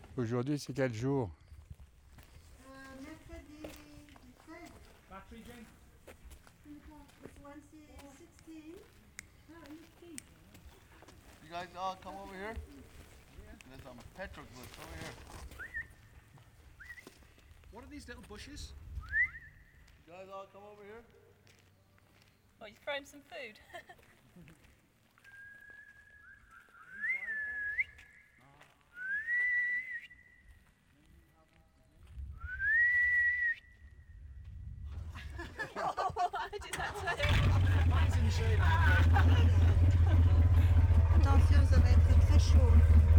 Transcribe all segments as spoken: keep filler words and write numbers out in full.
Aujourd'hui, c'est quel jour? Euh, mercredi treize. Battery, Jane? It's Wednesday sixteen. You guys all come over here. There's some petroglyphs over here. What are these little bushes? You guys all come over here. Oh, you throw him some food? Oh, I did that too. Mine's in the shade. Attention, ça va être très chaud.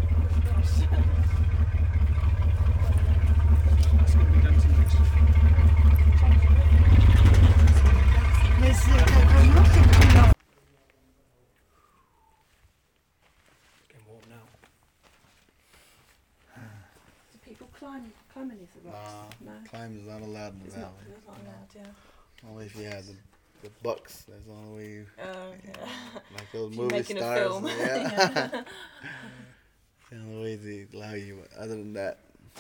That's going to be empty next. Mais c'est vraiment c'est plus lent. It's getting warm now. Do people climb, climb any of the rocks? Nah, No. climbing is not allowed in the It's valley. not, it's not allowed, yeah. Only if you had the, the bucks. That's the only way you, Oh, yeah. like those If you're movie making a stars. film. Yeah. The only way they allow you. Other than that,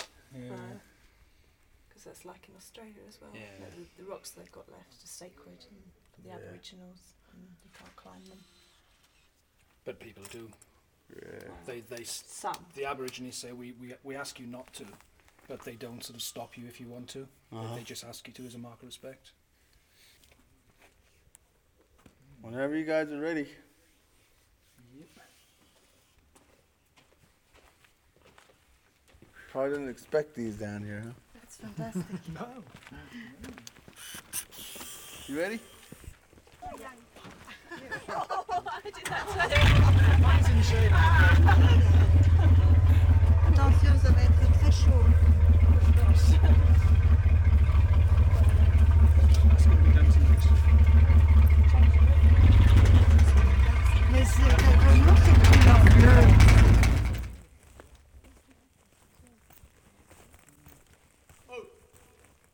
Because that's like in Australia as well. Yeah. The, the rocks they've got left are sacred and for the Yeah. Aboriginals, and you can't climb them. But people do. yeah. They, they, s- Some. the Aborigines say we, we, we ask you not to, but they don't sort of stop you if you want to. Uh-huh. They just ask you to as a mark of respect. Whenever you guys are ready. Yep. Probably didn't expect these down here, huh? That's fantastic. No. You ready? Oh, I did that too. Mine's in the shade.